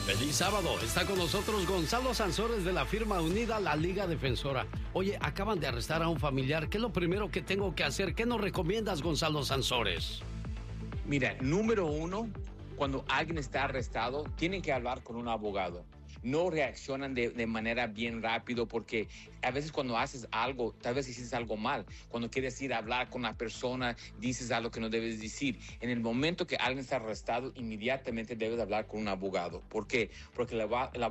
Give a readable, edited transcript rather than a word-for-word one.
Feliz sábado. Está con nosotros Gonzalo Sansores de la firma Unida La Liga Defensora. Oye, acaban de arrestar a un familiar. ¿Qué es lo primero que tengo que hacer? ¿Qué nos recomiendas, Gonzalo Sansores? Mira, número uno, cuando alguien está arrestado, tienen que hablar con un abogado. No reaccionan de manera bien rápido porque a veces cuando haces algo, tal vez hiciste algo mal. Cuando quieres ir a hablar con la persona, dices algo que no debes decir. En el momento que alguien está arrestado, inmediatamente debes hablar con un abogado. ¿Por qué? Porque el